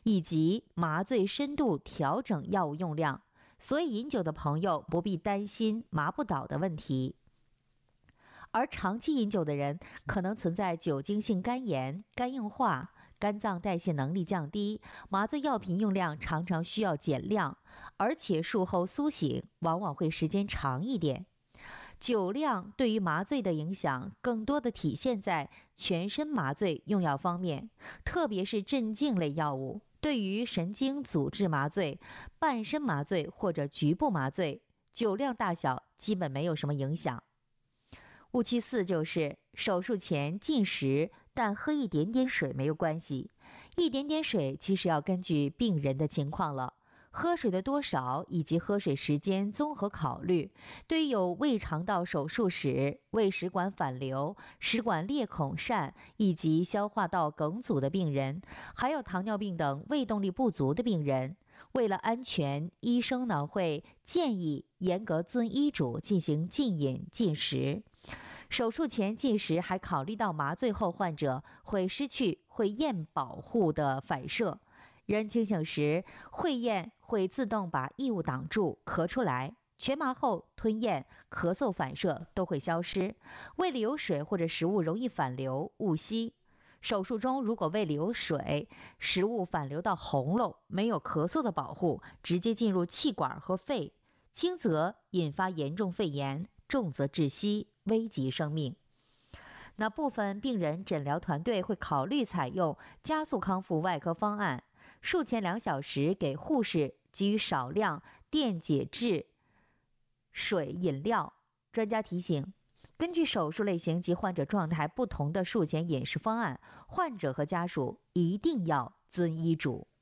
以及麻醉深度调整药物用量，所以饮酒的朋友不必担心麻不倒的问题。而长期饮酒的人可能存在酒精性肝炎、肝硬化、肝脏代谢能力降低，麻醉药品用量常常需要减量，而且术后苏醒往往会时间长一点。酒量对于麻醉的影响更多的体现在全身麻醉用药方面，特别是镇静类药物。对于神经阻滞麻醉、半身麻醉或者局部麻醉，酒量大小基本没有什么影响。误区4就是手术前禁食，但喝一点点水没有关系。一点点水其实要根据病人的情况了，喝水的多少以及喝水时间综合考虑。对于有胃肠道手术史、胃食管反流、食管裂孔疝以及消化道梗阻的病人，还有糖尿病等胃动力不足的病人，为了安全，医生呢会建议严格遵医嘱进行禁饮禁食。手术前禁食还考虑到麻醉后患者会失去会厌保护的反射，人清醒时会厌会自动把异物挡住咳出来，全麻后吞咽咳嗽反射都会消失。胃里有水或者食物容易反流勿吸。手术中如果胃里有水，食物反流到喉咙，没有咳嗽的保护，直接进入气管和肺，轻则引发严重肺炎，重则窒息，危及生命。那部分病人诊疗团队会考虑采用加速康复外科方案，术前2小时给护士给予少量电解质水饮料。专家提醒，根据手术类型及患者状态不同的术前饮食方案，患者和家属一定要遵医嘱。